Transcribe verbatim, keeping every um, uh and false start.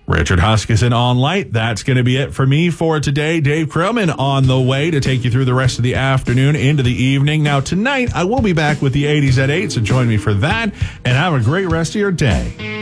Richard Huskisson on light. That's going to be it for me for today. Dave Krillman on the way to take you through the rest of the afternoon into the evening. Now, tonight, I will be back with the eighties at eight, so join me for that, and have a great rest of your day.